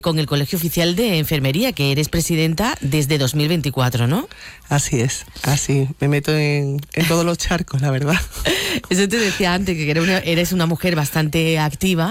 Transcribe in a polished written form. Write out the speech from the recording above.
con el Colegio Oficial de Enfermería, que eres presidenta desde 2024, ¿no? Así es, así. Me meto en todos los charcos, la verdad. Eso te decía antes, que eres una mujer bastante activa.